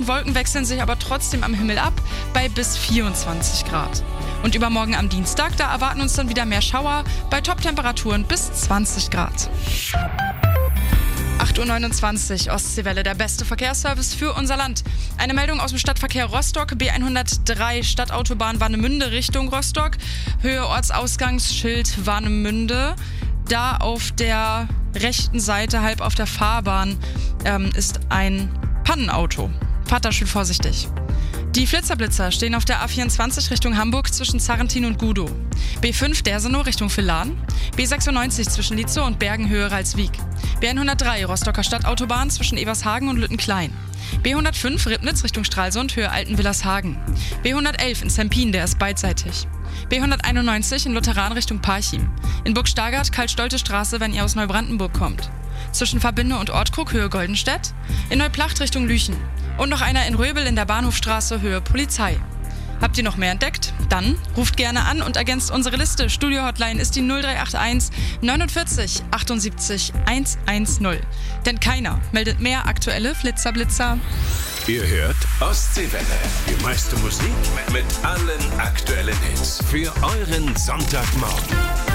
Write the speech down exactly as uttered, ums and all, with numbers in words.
Die Wolken wechseln sich aber trotzdem am Himmel ab bei bis vierundzwanzig Grad. Und übermorgen am Dienstag, da erwarten uns dann wieder mehr Schauer bei Top-Temperaturen bis zwanzig Grad. acht Uhr neunundzwanzig, Ostseewelle, der beste Verkehrsservice für unser Land. Eine Meldung aus dem Stadtverkehr Rostock, B hundertdrei, Stadtautobahn Warnemünde Richtung Rostock. Höhe Ortsausgangsschild Warnemünde. Da auf der rechten Seite, halb auf der Fahrbahn, ähm, ist ein Pannenauto. Fahrt da schön vorsichtig. Die Flitzerblitzer stehen auf der A vierundzwanzig Richtung Hamburg zwischen Zarrentin und Gudow. B fünf Dersenow Richtung Villan. B sechsundneunzig zwischen Lietzow und Bergen-Höhe-Ralswiek. B hundertdrei Rostocker Stadtautobahn zwischen Ebershagen und Lüttenklein. B hundertfünf Ribnitz Richtung Stralsund, Höhe Altenwillershagen. B hundertelf in Sempin, der ist beidseitig. B hunderteinundneunzig in Lutheran Richtung Parchim. In Burg-Stargard Karl-Stolte Straße, wenn ihr aus Neubrandenburg kommt. Zwischen Verbinde und Ortkrug, Höhe Goldenstedt. In Neuplacht Richtung Lüchen. Und noch einer in Röbel in der Bahnhofstraße, Höhe Polizei. Habt ihr noch mehr entdeckt? Dann ruft gerne an und ergänzt unsere Liste. Studio-Hotline ist die null drei acht eins neunundvierzig achtundsiebzig hundertzehn. Denn keiner meldet mehr aktuelle Flitzerblitzer. Ihr hört Ostseewelle. Die meiste Musik mit allen aktuellen Hits. Für euren Sonntagmorgen.